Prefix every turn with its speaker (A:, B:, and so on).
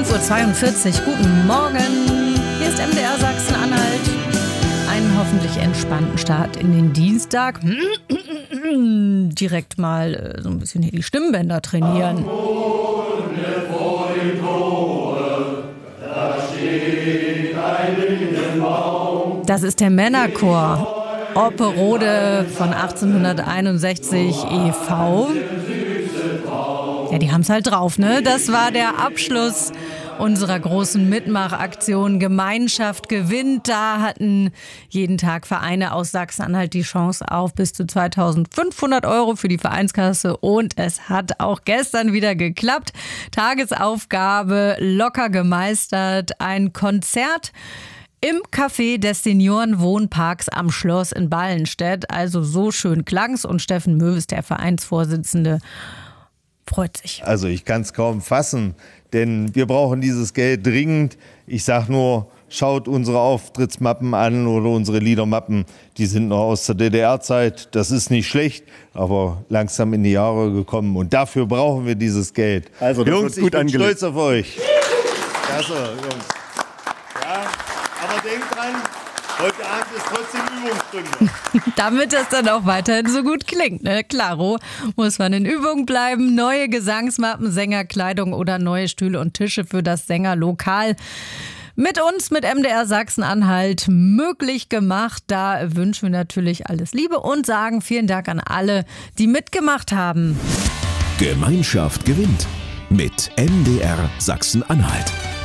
A: 5:42 Uhr, guten Morgen. Hier ist MDR Sachsen-Anhalt. Einen hoffentlich entspannten Start in den Dienstag. Direkt mal so ein bisschen hier die Stimmbänder trainieren. Das ist der Männerchor Opperode von 1861 e.V. Ja, die haben's halt drauf, ne? Das war der Abschluss unserer großen Mitmachaktion Gemeinschaft gewinnt. Da hatten jeden Tag Vereine aus Sachsen-Anhalt die Chance auf bis zu 2.500 € für die Vereinskasse. Und es hat auch gestern wieder geklappt. Tagesaufgabe locker gemeistert. Ein Konzert im Café des Seniorenwohnparks am Schloss in Ballenstedt. Also so schön klang's. Und Steffen Möwes, der Vereinsvorsitzende, freut sich.
B: Also ich kann es kaum fassen, denn wir brauchen dieses Geld dringend. Ich sage nur, schaut unsere Auftrittsmappen an oder unsere Liedermappen. Die sind noch aus der DDR-Zeit. Das ist nicht schlecht, aber langsam in die Jahre gekommen. Und dafür brauchen wir dieses Geld.
C: Also, das
B: Jungs,
C: wird gut
B: ich bin
C: angelegt.
B: stolz auf euch. Klasse, Jungs. Ja, aber denkt dran, heute Abend ist trotzdem Übungsstunde.
A: Damit das dann auch weiterhin so gut klingt, ne? Klaro, muss man in Übung bleiben. Neue Gesangsmappen, Sängerkleidung oder neue Stühle und Tische für das Sängerlokal. Mit uns, mit MDR Sachsen-Anhalt möglich gemacht. Da wünschen wir natürlich alles Liebe und sagen vielen Dank an alle, die mitgemacht haben.
D: Gemeinschaft gewinnt mit MDR Sachsen-Anhalt.